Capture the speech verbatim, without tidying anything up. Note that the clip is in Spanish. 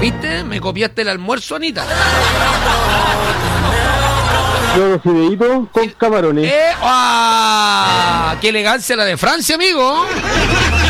¿Viste? Me copiaste el almuerzo, Anita. Yo los fideitos con camarones. Eh, ¡ah! ¡Qué elegancia la de Francia, amigo!